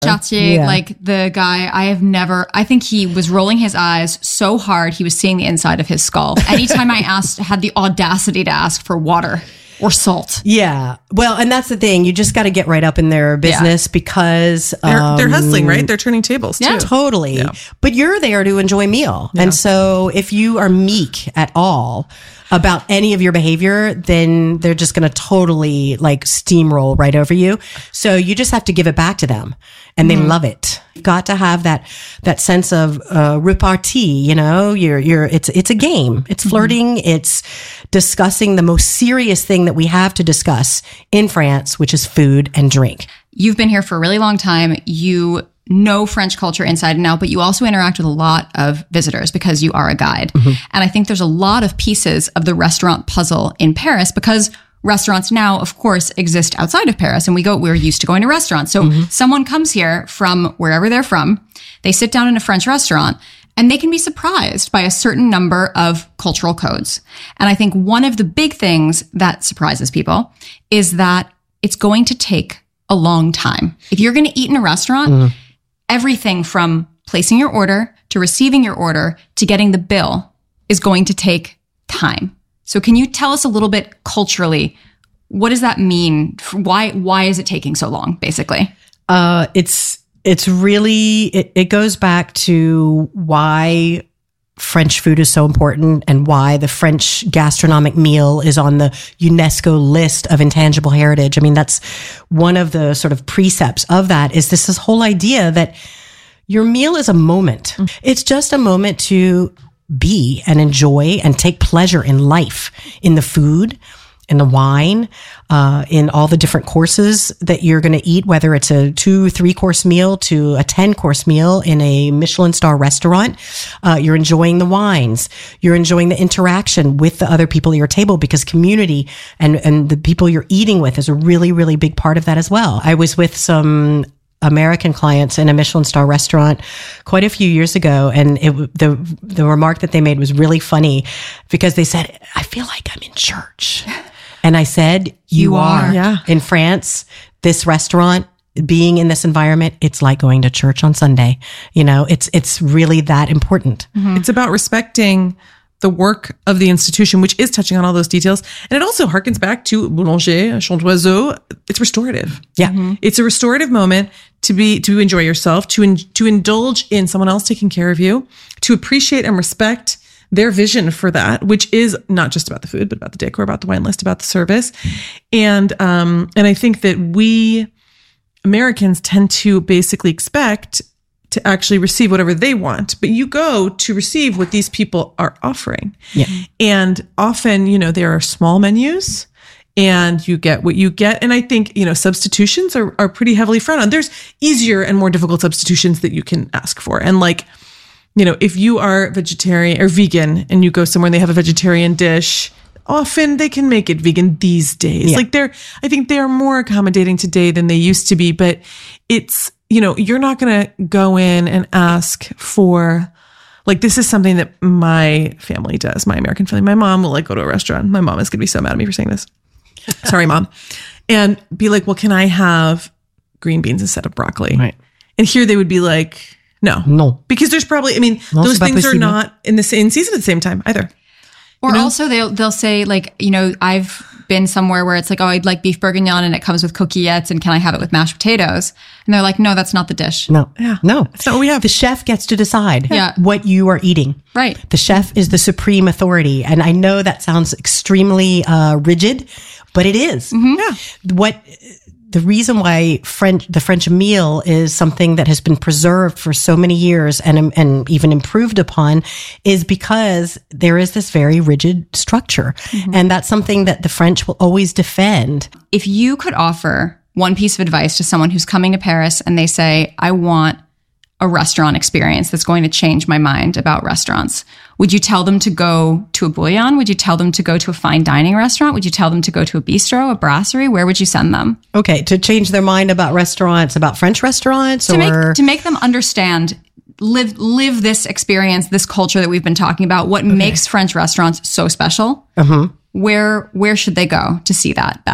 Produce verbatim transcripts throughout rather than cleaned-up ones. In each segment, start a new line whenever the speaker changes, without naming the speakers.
Chartier,
Yeah.
like the guy, I have never, I think he was rolling his eyes so hard he was seeing the inside of his skull. Anytime I asked, had the audacity to ask for water or salt.
Yeah. Well, and that's the thing. You just got to get right up in their business because
They're,
um,
they're hustling, right? They're turning tables too.
Yeah.
Totally.
Yeah.
But you're there to enjoy a meal. And so if you are meek at all about any of your behavior, then they're just going to totally like steamroll right over you. So you just have to give it back to them and they love it. You've got to have that, that sense of, uh, repartee, you know, you're, you're, it's, it's a game. It's flirting. It's discussing the most serious thing that we have to discuss in France, which is food and drink.
You've been here for a really long time. You know French culture inside and out, but you also interact with a lot of visitors because you are a guide. Mm-hmm. And I think there's a lot of pieces of the restaurant puzzle in Paris because restaurants now, of course, exist outside of Paris and we go, we're used to going to restaurants. So mm-hmm. someone comes here from wherever they're from, they sit down in a French restaurant and they can be surprised by a certain number of cultural codes. And I think one of the big things that surprises people is that it's going to take a long time. If you're going to eat in a restaurant, mm. everything from placing your order to receiving your order to getting the bill is going to take time. So can you tell us a little bit culturally, what does that mean? Why, why is it taking so long, basically?
Uh, it's, it's really, it, it goes back to why French food is so important and why the French gastronomic meal is on the UNESCO list of intangible heritage. I mean, that's one of the sort of precepts of that is this, this whole idea that your meal is a moment. Mm. It's just a moment to be and enjoy and take pleasure in life, in the food, in the wine, uh, in all the different courses that you're going to eat, whether it's a two, three course meal to a ten course meal in a Michelin star restaurant. Uh, you're enjoying the wines. You're enjoying the interaction with the other people at your table because community and, and the people you're eating with is a really, really big part of that as well. I was with some American clients in a Michelin star restaurant quite a few years ago. And it, the, the remark that they made was really funny because they said, I feel like I'm in church. And I said, you,
You
are.
are.
Yeah.
In France, this restaurant, being in this environment, it's like going to church on Sunday. You know, it's, it's really that important.
Mm-hmm. It's about respecting the work of the institution, which is touching on all those details. And it also harkens back to Boulanger, Chantoiseau. It's restorative.
Yeah. Mm-hmm.
It's a restorative moment to be, to enjoy yourself, to, in, to indulge in someone else taking care of you, to appreciate and respect their vision for that, which is not just about the food, but about the decor, about the wine list, about the service. And, um, and I think that we Americans tend to basically expect to actually receive whatever they want, but you go to receive what these people are offering.
Yeah.
And often, you know, there are small menus and you get what you get. And I think, you know, substitutions are, are pretty heavily frowned on. There's easier and more difficult substitutions that you can ask for. And like, you know, if you are vegetarian or vegan and you go somewhere and they have a vegetarian dish, often they can make it vegan these days.
Yeah.
Like they're, I think they're more accommodating today than they used to be, but it's, you know, you're not going to go in and ask for, like, this is something that my family does, my American family. My mom will like go to a restaurant. My mom is going to be so mad at me for saying this. Sorry, Mom. And be like, well, can I have green beans instead of broccoli?
Right.
And here they would be like, no,
No.
because there's probably, I mean,
Non,
those
c'est pas
things are
possible.
not in the same season at the same time either.
Or
You know?
also they'll, they'll say like, you know, I've been somewhere where it's like, oh, I'd like beef bourguignon and it comes with coquillettes and can I have it with mashed potatoes? And they're like, no, that's not the dish.
No.
Yeah.
No.
That's not what we have.
The chef gets to decide
Yeah.
what you are eating.
Right.
The chef is the supreme authority. And I know that sounds extremely uh, rigid, but it is.
Yeah.
What the reason why French, the French meal is something that has been preserved for so many years and, and even improved upon is because there is this very rigid structure. Mm-hmm. And that's something that the French will always defend.
If you could offer one piece of advice to someone who's coming to Paris and they say, I want a restaurant experience that's going to change my mind about restaurants, would you tell them to go to a bouillon? Would you tell them to go to a fine dining restaurant? Would you tell them to go to a bistro, a brasserie? Where would you send them?
Okay. To change their mind about restaurants, about French restaurants
To
or
make, to make them understand, live, live this experience, this culture that we've been talking about, what makes French restaurants so special.
uh-huh.
Where, where should they go to see that best?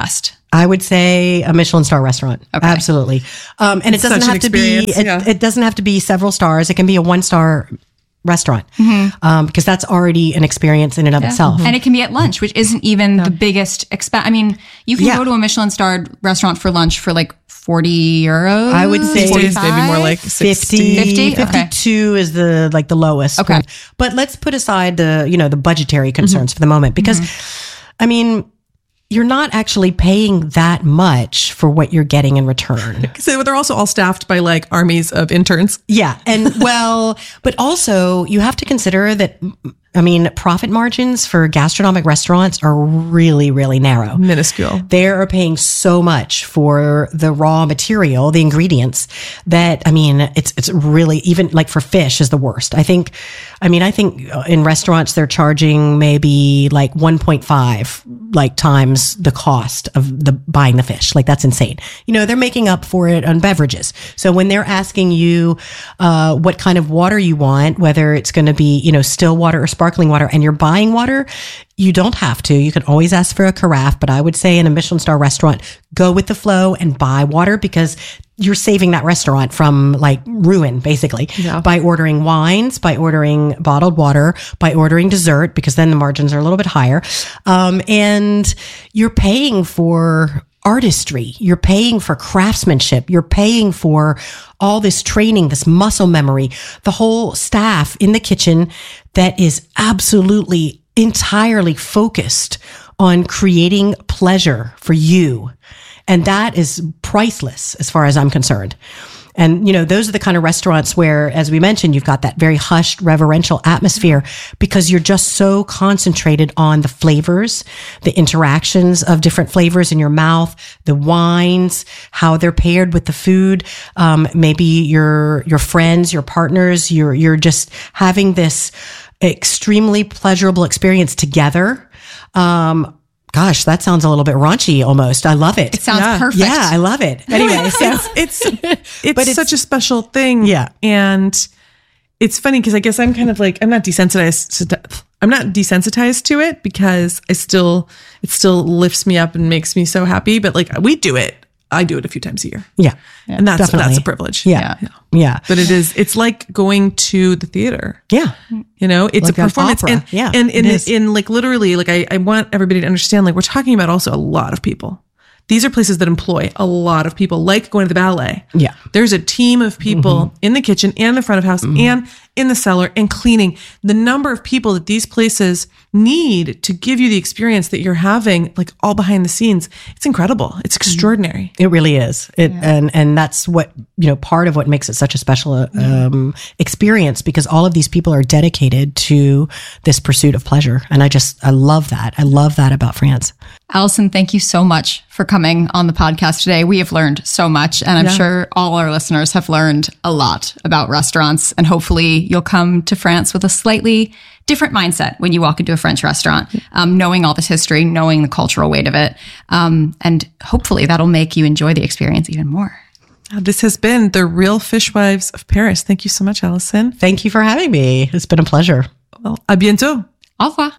I would say a Michelin star restaurant. Okay. Absolutely. Um, and it doesn't
Such an
have to be, it,
yeah.
it doesn't have to be several stars. It can be a one star restaurant. Mm-hmm. Um, because that's already an experience in and of
yeah.
itself.
And it can be at lunch, which isn't even no. the biggest expense. I mean, you can yeah. go to a Michelin starred restaurant for lunch for like forty euros.
I would say
maybe more like
fifty,
fifty?
fifty-two okay. is the, like the lowest.
Okay.
But let's put aside the, you know, the budgetary concerns mm-hmm. for the moment, because mm-hmm. I mean, you're not actually paying that much for what you're getting in return.
So they're also all staffed by like armies of interns.
Yeah. And well, but also you have to consider that, I mean, profit margins for gastronomic restaurants are really, really narrow.
Minuscule.
They are paying so much for the raw material, the ingredients, that, I mean, it's it's really, even like for fish is the worst. I think, I mean, I think in restaurants they're charging maybe like one point five like times the cost of the buying the fish. Like that's insane. You know, they're making up for it on beverages. So when they're asking you uh what kind of water you want, whether it's going to be, you know, still water or sparkling water, and you're buying water, you don't have to. You can always ask for a carafe, but I would say in a Michelin star restaurant, go with the flow and buy water, because you're saving that restaurant from like ruin, basically, yeah. by ordering wines, by ordering bottled water, by ordering dessert, because then the margins are a little bit higher. Um, and you're paying for artistry. You're paying for craftsmanship. You're paying for all this training, this muscle memory, the whole staff in the kitchen that is absolutely entirely focused on creating pleasure for you. And that is priceless as far as I'm concerned. And, you know, those are the kind of restaurants where, as we mentioned, you've got that very hushed, reverential atmosphere, because you're just so concentrated on the flavors, the interactions of different flavors in your mouth, the wines, how they're paired with the food. Um, maybe your, your friends, your partners, you're, you're just having this extremely pleasurable experience together. Um, Gosh, that sounds a little bit raunchy almost. I love it.
It sounds
yeah.
perfect.
Yeah, I love it. Anyway, so
it's it's, it's,
but it's
such a special thing.
Yeah.
And it's funny because I guess I'm kind of like, I'm not desensitized to, I'm not desensitized to it, because I still, it still lifts me up and makes me so happy. But like, we do it. I do it a few times a year.
Yeah.
yeah and that's,
definitely.
that's a privilege.
Yeah. yeah. Yeah.
But it is, it's like going to the theater.
Yeah.
You know, it's
like
a performance.
Opera.
And,
yeah.
and in, in, in like literally, like I, I want everybody to understand, like we're talking about also a lot of people. These are places that employ a lot of people, like going to the ballet.
Yeah.
There's a team of people mm-hmm. in the kitchen and the front of house mm-hmm. and in the cellar and cleaning. The number of people that these places need to give you the experience that you're having, like all behind the scenes, it's incredible. It's extraordinary.
It really is. It yeah. and and that's what, you know, part of what makes it such a special um, experience, because all of these people are dedicated to this pursuit of pleasure, and I just I love that. I love that about France.
Alison, thank you so much for coming on the podcast today. We have learned so much, and I'm yeah. sure all our listeners have learned a lot about restaurants, and hopefully you'll come to France with a slightly different mindset when you walk into a French restaurant, um, knowing all this history, knowing the cultural weight of it. Um, and hopefully that'll make you enjoy the experience even more.
This has been the Real Fishwives of Paris. Thank you so much, Alison.
Thank you for having me. It's been a pleasure.
Well, à bientôt.
Au revoir.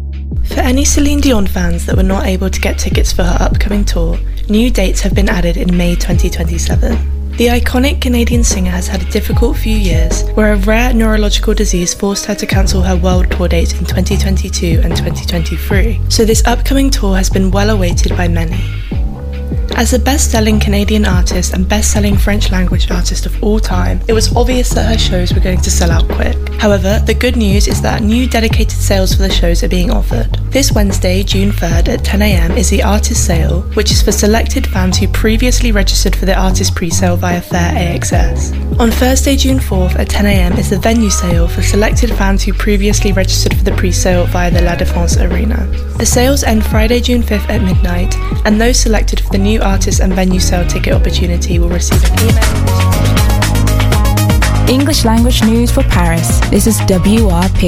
For any Celine Dion fans that were not able to get tickets for her upcoming tour, new dates have been added in May twenty twenty-seven. The iconic Canadian singer has had a difficult few years, where a rare neurological disease forced her to cancel her world tour dates in twenty twenty-two and twenty twenty-three. So this upcoming tour has been well awaited by many. As the best-selling Canadian artist and best-selling French language artist of all time, it was obvious that her shows were going to sell out quick. However, the good news is that new dedicated sales for the shows are being offered. This Wednesday, June third at ten a.m. is the artist sale, which is for selected fans who previously registered for the artist pre-sale via Fair A X S. On Thursday, June fourth at ten a.m. is the venue sale for selected fans who previously registered for the pre-sale via the La Défense Arena. The sales end Friday, June fifth at midnight, and those selected for the new artist and venue sale ticket opportunity will receive an email.
English language news for Paris. This is W R P.